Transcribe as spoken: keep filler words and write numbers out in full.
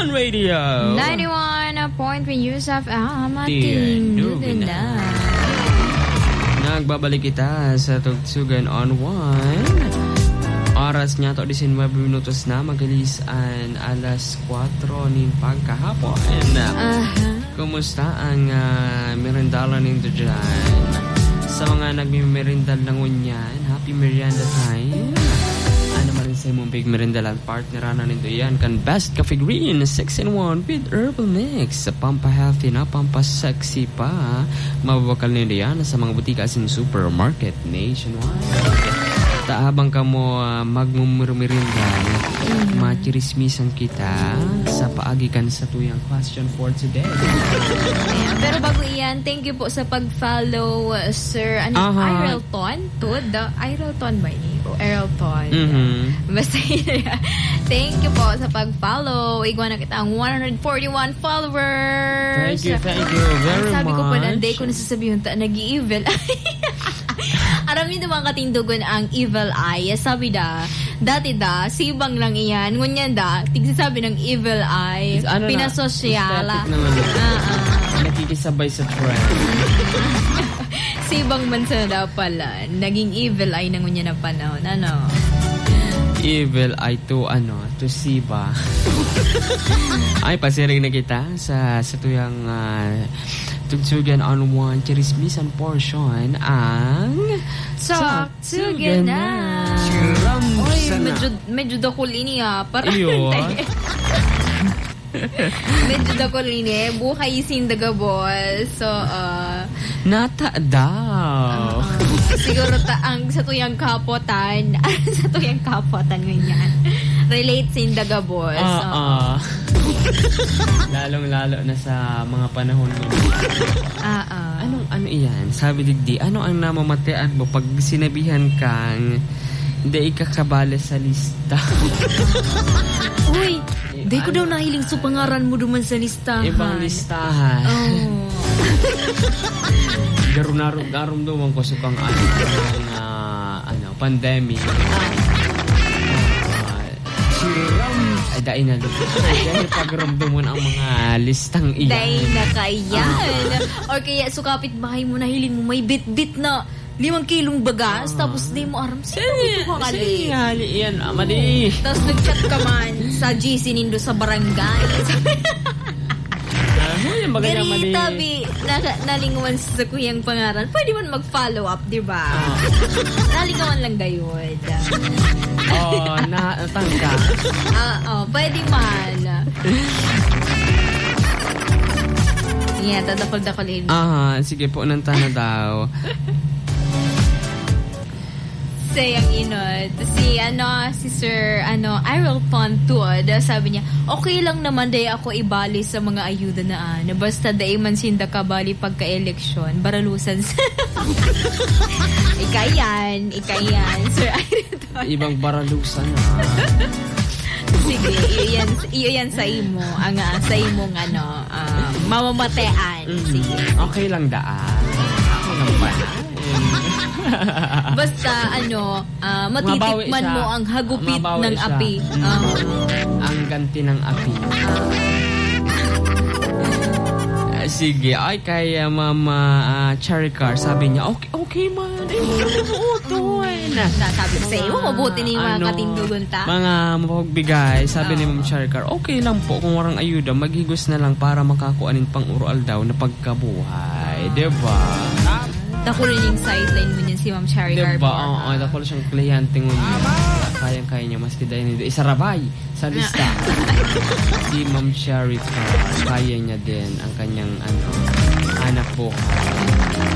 One Radio ninety-one point three Yusuf Ahmating Nuganda. Nagbabalik kita sa Tugsugan on One. Oras niya to nineteen minutos na magalisan alas kwatro nin pagkahapon. Uh-huh. Kumusta ang uh, merendala ninyo dyan? Sa mga nagmimerindal ng unyan, happy merienda time. Ano man rin sa imong big merindalan partner na ninyo yan kan Best Coffee Green six in one with herbal mix. Pampa-healthy na, pampa-sexy pa. Mababakal ninyo yan sa mga butika sin supermarket nationwide. Habang ka mo uh, magmumurmirindal, mm. machirismisan kita sa paagikan sa tuyang question for today. Ayan, pero bago iyan, thank you po sa pag-follow, uh, Sir ano, uh-huh. Irelton. To the Irelton ba yun? O Irelton. Mm-hmm. Basta yun. Thank you po sa pag-follow. Igwa na kita ang one hundred forty-one followers. Thank you, thank you very Sabi much. Sabi ko pa, nanday ko nasasabihin ta, nag-i-evil. Aram niyo mga katindugan ang evil eye. Sabi da, dati da, sibang lang iyan. Ngunyan da, tigsasabi ng evil eye. Ano pinasosyala. Uh-uh. Nakikisabay sa trend. Sibang man sa da pala. Naging evil eye na ngunyan na panahon. Ano? Evil eye to ano, to siba. Ay, pasiring na kita sa, sa tuyang uh, Tugsugan on One Chirismisan portion ang Tugsugan na. Oy, medyo, medyo dakol ini ah. Parang medyo dakol ini. Buhay sindaga boss. So, uh, nata daw. Uh, siguro ta ang sa tuyang kapotan. Sa tuyang kapotan ganyan. Relate sindaga boss. Uh, uh. Lalong-lalo na sa mga panahon mo. Ah, uh, Anong ano iyan? Sabi digdi, ano ang namamatean mo pag sinabihan kang hindi ikakabale sa lista? Uy, di ko daw nahiling sa pangaran mo duman sa listahan. Ibang listahan. Oh. Garum-garum doon ko sa kang ano, uh, ano, pandemic. Ay, dahil na doon. Dahil pagramdam mo ang mga listang iyan. Dahil na kayan. Or kaya sukapit bahay mo, nahilin mo, may bit-bit na limang kilong bagas, uh, tapos di mo aram. Sino ito ka kali? Sino yan, amadi. Tapos nag-chat ka man sa G C nindo sa barangay. Gani tabi, nalingawan sa kuyang pangaran. Pwede man mag-follow up, di ba? Uh. Nalingawan lang gayon. Oh, natangka. Ah, oh, pwede man. Yeah, dadakol-dakolin. Ah, sige po, nantana daw. Sayang inod. Si, ano, si Sir, ano, Irelton Tuod, sabi niya, okay lang naman day ako ibali sa mga ayuda na ano. Basta day man sinda kabali pagka-eleksyon. Baralusan sa... Ikayan, ikayan, Sir Irelton. Ibang baralusan na. Sige, iyan, iyan sa imo. Ang uh, sa imong, ano, uh, mamamatean. Mm-hmm. Sige. Okay lang daan. Ako lang ba? Basta ano, uh, matitikman mo ang hagupit ng siya. Api. Mm. Uh, ang ganti ng api. Uh, sige, ay kay uh, Mama uh, Charicar, sabi niya, okay, okay man. Utoy na. Sabi ko sa iyo, mabuti ni mga ano, katindugan ta. Mga mapagbigay, sabi oh. ni Ma'am Charicar, okay lang po kung warang ayuda, maghigos na lang para makakuanin pang ural daw na pagkabuhay. Diba? Dako rin yung sideline mo niyan si Ma'am Charicar. Diba? Oo, oh, oh, dako siyang kliyente mo niya. Kayang-kaya niya, maski dahil nito. Isarabay sa lista. Si Ma'am Charicar, kaya niya din ang kanyang ano, anak buhay.